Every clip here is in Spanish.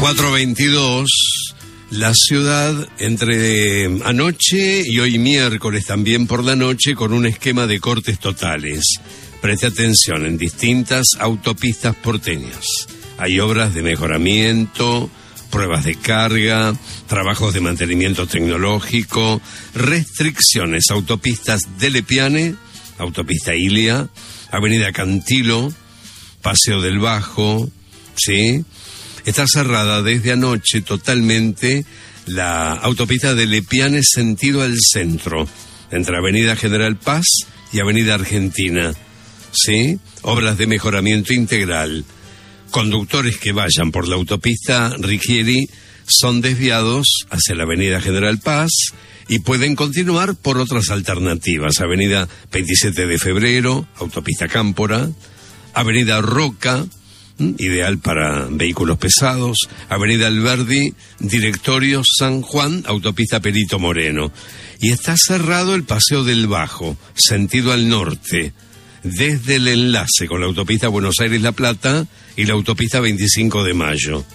4:22, la ciudad entre anoche y hoy miércoles también por la noche con un esquema de cortes totales. Preste atención, en distintas autopistas porteñas. Hay obras de mejoramiento, pruebas de carga, trabajos de mantenimiento tecnológico, restricciones, autopistas de Lepiane, autopista Ilia, avenida Cantilo, Paseo del Bajo, ¿sí? Está cerrada desde anoche totalmente la autopista de Lepiane sentido al centro, entre Avenida General Paz y Avenida Argentina, ¿sí? Obras de mejoramiento integral. Conductores que vayan por la autopista Righieri son desviados hacia la Avenida General Paz y pueden continuar por otras alternativas. Avenida 27 de Febrero, autopista Cámpora, Avenida Roca, ideal para vehículos pesados, Avenida Alberdi, Directorio San Juan, autopista Perito Moreno. Y está cerrado el Paseo del Bajo, sentido al norte, desde el enlace con la autopista Buenos Aires-La Plata y la autopista 25 de Mayo.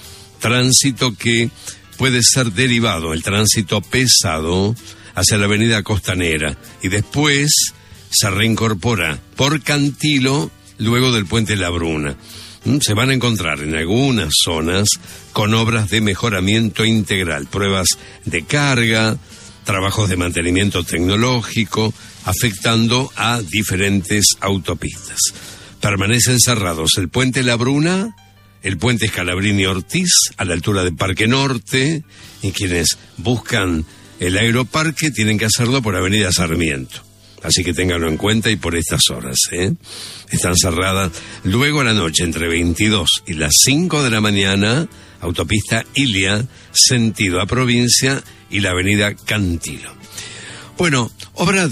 Tránsito que puede ser derivado, el tránsito pesado, hacia la avenida Costanera y después se reincorpora por Cantilo luego del puente La Bruna. Se van a encontrar en algunas zonas con obras de mejoramiento integral, pruebas de carga, trabajos de mantenimiento tecnológico, afectando a diferentes autopistas. Permanecen cerrados el puente La Bruna, el puente Scalabrini Ortiz, a la altura del Parque Norte, y quienes buscan el aeroparque tienen que hacerlo por Avenida Sarmiento. Así que ténganlo en cuenta y por estas horas, están cerradas. Luego a la noche, entre 22 y las 5 de la mañana, autopista Ilia, sentido a provincia, y la avenida Cantilo. Bueno, obra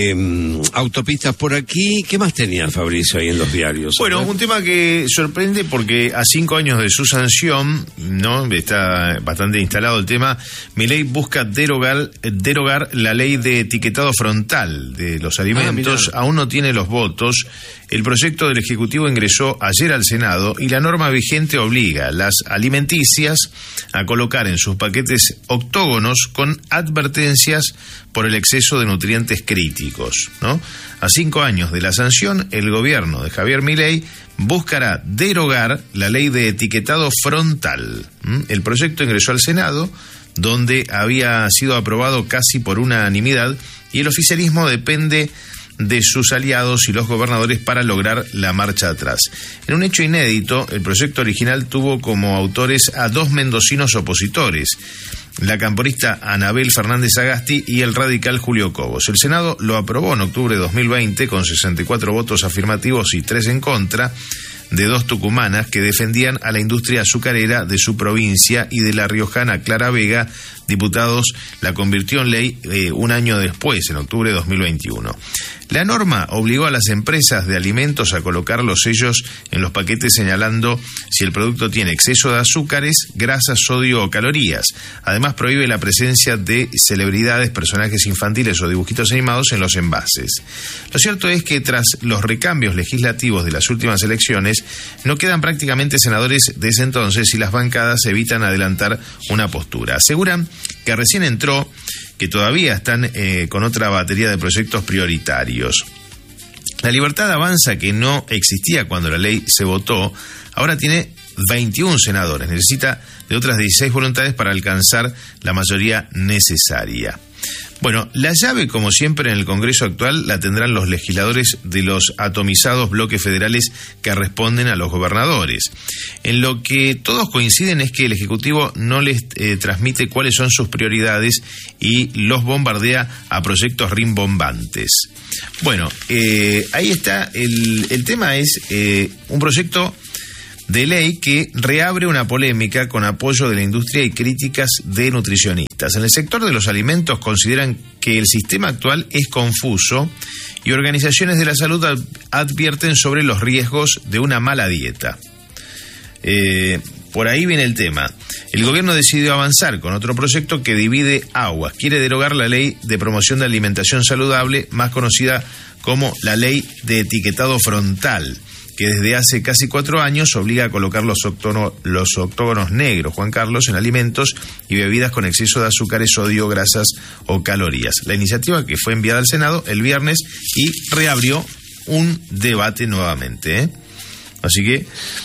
de autopistas por aquí. ¿Qué más tenía Fabricio ahí en los diarios? Bueno, un tema que sorprende porque a 5 años de su sanción, ¿no? Está bastante instalado el tema. Milei busca derogar la ley de etiquetado frontal de los alimentos. Aún no tiene los votos. El proyecto del Ejecutivo ingresó ayer al Senado y la norma vigente obliga a las alimenticias a colocar en sus paquetes octógonos con advertencias por el exceso de nutrientes críticos, ¿no? A 5 años de la sanción, el gobierno de Javier Milei buscará derogar la ley de etiquetado frontal. El proyecto ingresó al Senado, donde había sido aprobado casi por unanimidad, y el oficialismo depende de sus aliados y los gobernadores para lograr la marcha atrás. En un hecho inédito, el proyecto original tuvo como autores a 2 mendocinos opositores, la camporista Anabel Fernández Agasti y el radical Julio Cobos. El Senado lo aprobó en octubre de 2020 con 64 votos afirmativos y 3 en contra, de 2 tucumanas que defendían a la industria azucarera de su provincia, y de la riojana Clara Vega, diputados, la convirtió en ley un año después, en octubre de 2021. La norma obligó a las empresas de alimentos a colocar los sellos en los paquetes señalando si el producto tiene exceso de azúcares, grasas, sodio o calorías. Además, prohíbe la presencia de celebridades, personajes infantiles o dibujitos animados en los envases. Lo cierto es que tras los recambios legislativos de las últimas elecciones, no quedan prácticamente senadores de ese entonces y las bancadas evitan adelantar una postura. Aseguran que recién entró, que todavía están con otra batería de proyectos prioritarios. La Libertad Avanza, que no existía cuando la ley se votó, ahora tiene 21 senadores. Necesita de otras 16 voluntades para alcanzar la mayoría necesaria. Bueno, la llave, como siempre en el Congreso actual, la tendrán los legisladores de los atomizados bloques federales que responden a los gobernadores. En lo que todos coinciden es que el Ejecutivo no les transmite cuáles son sus prioridades y los bombardea a proyectos rimbombantes. Bueno, ahí está. El tema es un proyecto de ley que reabre una polémica con apoyo de la industria y críticas de nutricionistas. En el sector de los alimentos consideran que el sistema actual es confuso y organizaciones de la salud advierten sobre los riesgos de una mala dieta. Por ahí viene el tema. El gobierno decidió avanzar con otro proyecto que divide aguas. Quiere derogar la ley de promoción de alimentación saludable, más conocida como la ley de etiquetado frontal, que desde hace casi 4 años obliga a colocar los octógonos negros, Juan Carlos, en alimentos y bebidas con exceso de azúcares, sodio, grasas o calorías. La iniciativa que fue enviada al Senado el viernes y reabrió un debate nuevamente, Así que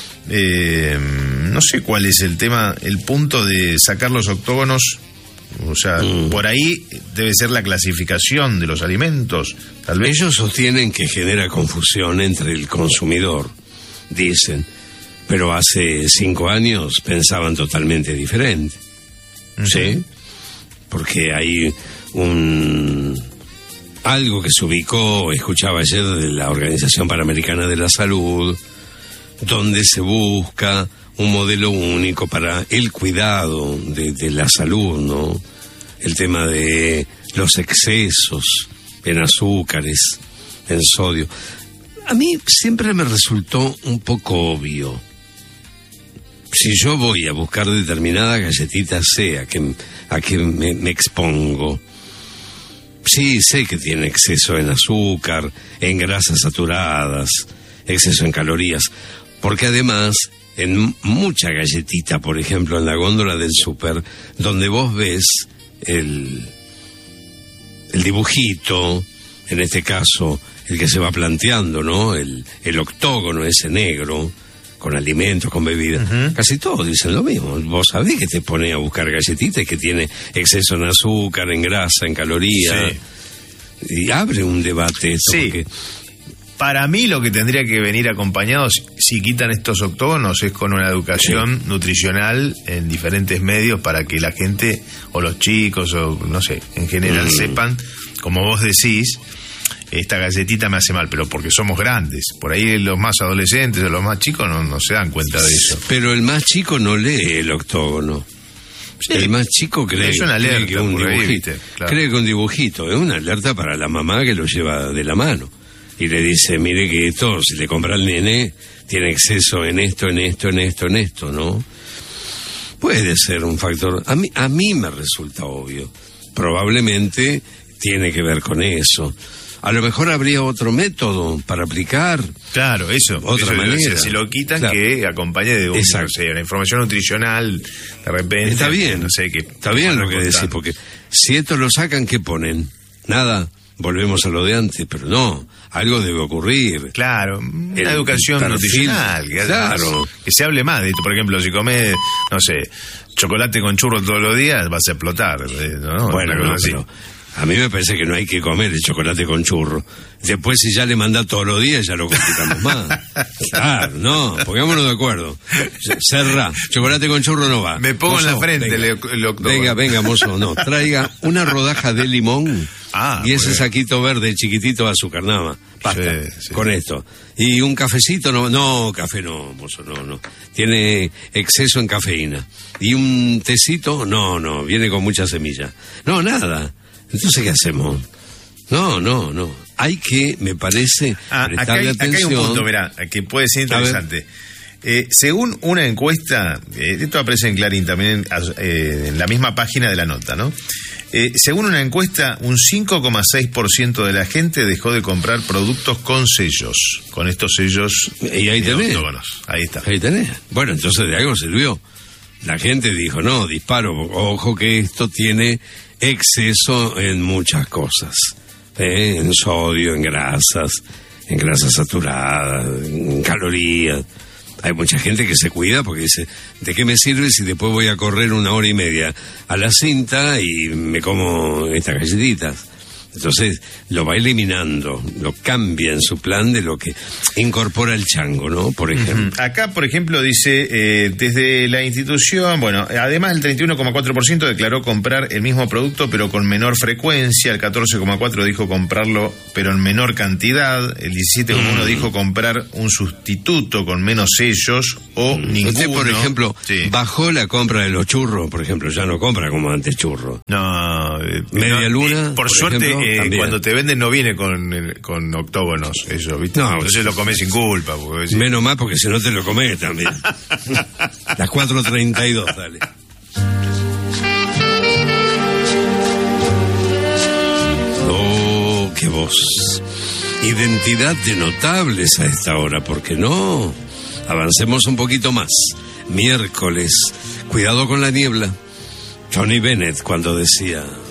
no sé cuál es el tema, el punto de sacar los octógonos. O sea, por ahí debe ser la clasificación de los alimentos, tal vez. Ellos sostienen que genera confusión entre el consumidor, dicen, pero hace 5 años pensaban totalmente diferente. ¿Sí? Porque hay algo que se ubicó, escuchaba ayer, de la Organización Panamericana de la Salud, donde se busca un modelo único para el cuidado de la salud, ¿no? El tema de los excesos en azúcares, en sodio. A mí siempre me resultó un poco obvio. Si yo voy a buscar determinada galletita, sé a qué me expongo. Sí, sé que tiene exceso en azúcar, en grasas saturadas, exceso en calorías, porque además en mucha galletita, por ejemplo, en la góndola del súper, donde vos ves el dibujito, en este caso, el que se va planteando, ¿no? El octógono ese negro, con alimentos, con bebidas. Casi todos dicen lo mismo. Vos sabés que te pone a buscar galletitas que tiene exceso en azúcar, en grasa, en calorías. Sí. Y abre un debate esto, sí. Porque para mí lo que tendría que venir acompañado, si quitan estos octógonos, es con una educación nutricional en diferentes medios para que la gente, o los chicos, o no sé, en general sepan, como vos decís, esta galletita me hace mal, pero porque somos grandes. Por ahí los más adolescentes o los más chicos no se dan cuenta de eso. Pero el más chico no lee el octógono. Sí. El más chico cree, es una alerta, que un dibujito, claro. Cree que un dibujito es una alerta para la mamá que lo lleva de la mano. Y le dice, mire que esto, si le compra al nene, tiene exceso en esto, ¿no? Puede ser un factor. A mí me resulta obvio. Probablemente tiene que ver con eso. A lo mejor habría otro método para aplicar. Claro, otra manera. Si lo quitan, claro, que acompañe de una información nutricional, de repente. Está bien, no sé, está bien lo que decís, porque si esto lo sacan, ¿qué ponen? Nada. Volvemos a lo de antes, pero no, algo debe ocurrir. Claro, una educación nutricional, claro, que se hable más de esto. Por ejemplo, si comes, no sé, chocolate con churro todos los días, vas a explotar, ¿no? Bueno, no, pero a mí me parece que no hay que comer el chocolate con churro. Después, si ya le mandás todos los días, ya lo complicamos más. Claro, no, pongámonos de acuerdo. Cerrá, chocolate con churro no va. Me pongo en la frente venga, mozo, no, traiga una rodaja de limón. Y ese saquito verde chiquitito de azúcar, nada más. Basta, sí. Con esto. Y un cafecito, no, café no, mozo, no. Tiene exceso en cafeína. Y un tecito, no, viene con mucha semilla. No, nada. Entonces, ¿qué hacemos? No. Hay que, me parece, prestarle atención. Acá hay un punto, mirá, que puede ser interesante. Según una encuesta, esto aparece en Clarín también, en la misma página de la nota, ¿no? Según una encuesta, un 5,6% de la gente dejó de comprar productos con sellos, con estos sellos. Y ahí tenés. Ahí está. Ahí tenés. Bueno, entonces de algo sirvió. La gente dijo, no, disparo, ojo que esto tiene exceso en muchas cosas. En sodio, en grasas saturadas, en calorías. Hay mucha gente que se cuida porque dice, ¿de qué me sirve si después voy a correr 1 hora y media a la cinta y me como estas galletitas? Entonces lo va eliminando, lo cambia en su plan de lo que incorpora el chango, ¿no? Por ejemplo. Acá, por ejemplo, dice, desde la institución, bueno, además el 31,4% declaró comprar el mismo producto pero con menor frecuencia, el 14,4% dijo comprarlo pero en menor cantidad, el 17,1% dijo comprar un sustituto con menos sellos o ninguno. Usted, por ejemplo, bajó la compra de los churros, por ejemplo, ya no compra como antes churros. No. Media luna, por suerte, ejemplo, cuando te venden no viene con octógonos, eso, ¿viste? No, entonces lo comes sin culpa. Porque, menos mal, porque si no te lo comes también. Las 4:32, dale. Oh, qué voz. identidad de notables a esta hora, ¿por qué no? Avancemos un poquito más. Miércoles, cuidado con la niebla. Tony Bennett cuando decía...